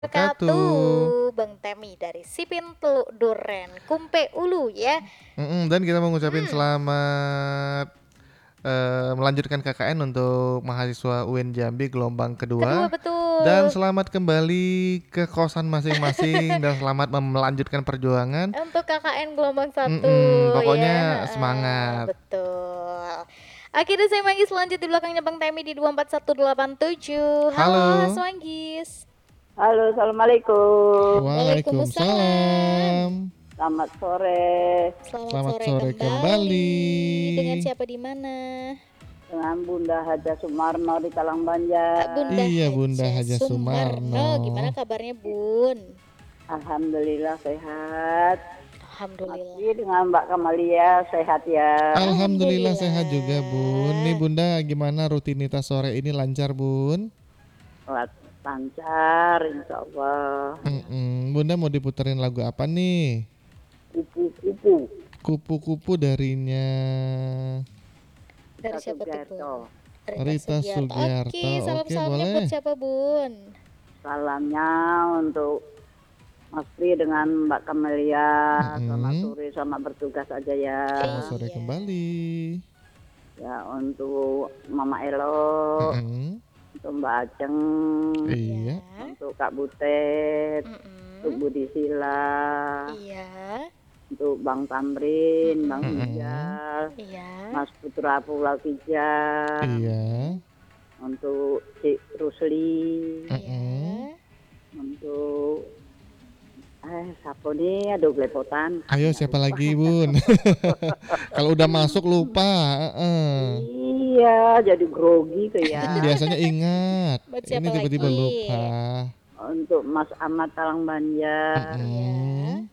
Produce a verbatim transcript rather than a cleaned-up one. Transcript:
Wabarakatuh. Wabarakatuh, Bang Temi dari Sipin Teluk Duren, Kumpe Ulu ya. Mm-mm, dan kita mau ngucapin Hmm, selamat eh, melanjutkan K K N untuk mahasiswa U N Jambi gelombang kedua kedua. Dan betul. selamat kembali ke kosan masing-masing dan selamat mem- melanjutkan perjuangan. Untuk K K N gelombang satu Mm-mm, ya, pokoknya heeh, semangat. betul. Akhirnya saya manggis selanjut di belakangnya Bang Temi di dua empat satu delapan tujuh. Halo, Mas Halo. Manggis. Halo, assalamualaikum. Waalaikumsalam. Waalaikumsalam. Selamat sore Selamat Selamat sore sore kembali. kembali. Dengan siapa di mana? dengan Bunda Haja Sumarno di Talang Ah, Banjar. Bunda Iya, Bunda Haja Haja Sumarno. Gimana Sumarno. kabarnya, Bun? Alhamdulillah sehat. Alhamdulillah. Masih dengan Mbak Kamalia sehat ya. Alhamdulillah sehat juga, Bun. Nih, Alhamdulillah. Bunda, gimana rutinitas sore ini lancar, Bun? Lat- Lancar, insya Allah. Mm-mm. Bunda mau diputerin lagu apa nih? Kupu-kupu. Kupu-kupu darinya Dari Rita siapa tuh, Bun? Sugiarto. Rita Rita Sugiarto. Sugiarto. Oke, Oke, salam-salamnya buat boleh. siapa, Bun? Salamnya untuk Mas Pri dengan Mbak Kamalia. Selamat Mm-mm. sore, selamat bertugas aja ya. Selamat sore Iya. kembali. Ya, untuk Mama Elo, Mm-mm. untuk Mbak Ajeng, Iya. untuk Kak Butet, untuk Mm-mm. Budi Sila, Iya. untuk Bang Tamrin, Bang Mm-mm. Ijal, Iya. Mas Putra Pulau Kijang, Iya. untuk Cik Rusli, Iya. Mm-mm. untuk eh siapa nih, aduh belepotan. Ayo, siapa lagi, Bun? Kalau udah masuk lupa. Heeh. Iya, jadi grogi tuh ya. Biasanya ingat. Buat Ini siapa tiba-tiba lagi? lupa. Untuk Mas Ahmad Talang Banjar, Iya. Mm-mm.